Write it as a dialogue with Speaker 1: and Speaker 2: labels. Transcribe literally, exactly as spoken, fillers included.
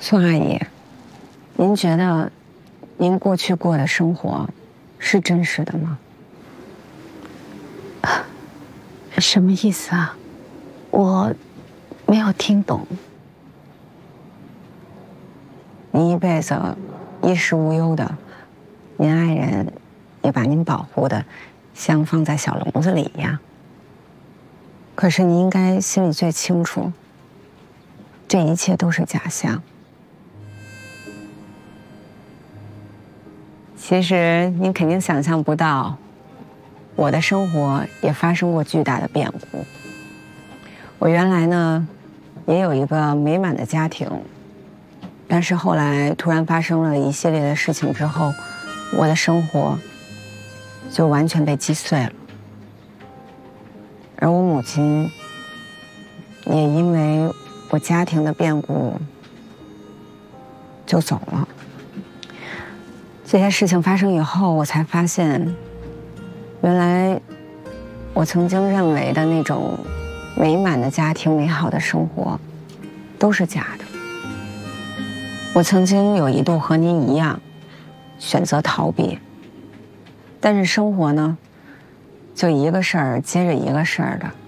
Speaker 1: 宋阿姨，您觉得您过去过的生活是真实的吗？
Speaker 2: 什么意思啊？我没有听懂。
Speaker 1: 您一辈子衣食无忧的，您爱人也把您保护的像放在小笼子里一样。可是您应该心里最清楚，这一切都是假象。其实您肯定想象不到，我的生活也发生过巨大的变故。我原来呢，也有一个美满的家庭，但是后来突然发生了一系列的事情之后，我的生活就完全被击碎了。而我母亲也因为我家庭的变故就走了。这些事情发生以后，我才发现，原来我曾经认为的那种美满的家庭、美好的生活，都是假的。我曾经有一度和您一样，选择逃避，但是生活呢，就一个事儿接着一个事儿的。